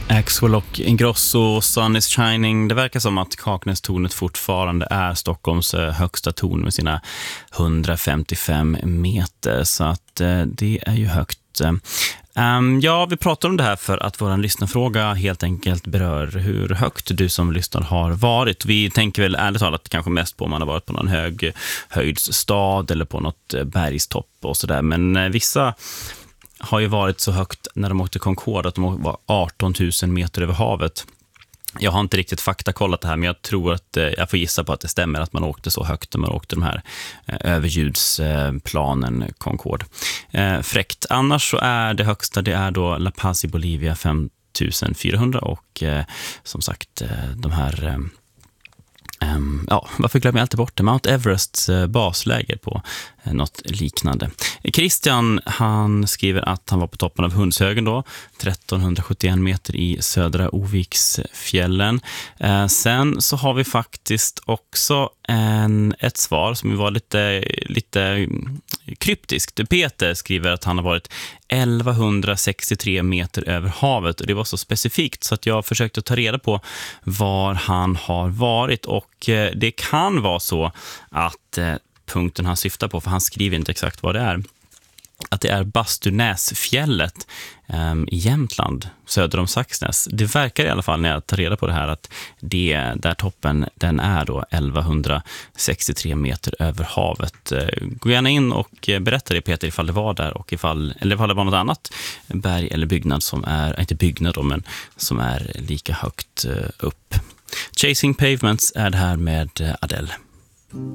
Axwell och Ingrosso, Sun is shining. Det verkar som att Kaknästornet fortfarande är Stockholms högsta torn med sina 155 meter. Så att det är ju högt. Ja, vi pratar om det här för att vår lyssnarfråga helt enkelt berör hur högt du som lyssnar har varit. Vi tänker väl ärligt talat kanske mest på om man har varit på någon höghöjdsstad eller på något bergstopp och sådär. Men vissa har ju varit så högt när de åkte Concorde att de var 18 000 meter över havet. Jag har inte riktigt faktakollat det här, men jag tror att jag får gissa på att det stämmer att man åkte så högt när man åkte de här överljudsplanen Concorde. Fräckt. Annars så är det högsta, det är då La Paz i Bolivia 5400 och som sagt de här varför glömmer jag alltid bort det? Mount Everests basläger på något liknande. Christian, han skriver att han var på toppen av Hundshögen då, 1371 meter i södra Oviksfjällen. Sen så har vi faktiskt också ett svar som var lite kryptiskt. Peter skriver att han har varit 1163 meter över havet och det var så specifikt så att jag försökte ta reda på var han har varit och det kan vara så att punkten han syftar på, för han skriver inte exakt vad det är, att det är Bastunäsfjället i Jämtland, söder om Saxnäs. Det verkar i alla fall när jag tar reda på det här att det där toppen, den är då 1163 meter över havet. Gå gärna in och berätta det, Peter, ifall det var där och ifall det var något annat berg eller byggnad som är, inte byggnad då, men som är lika högt upp. Chasing Pavements är det här med Adele.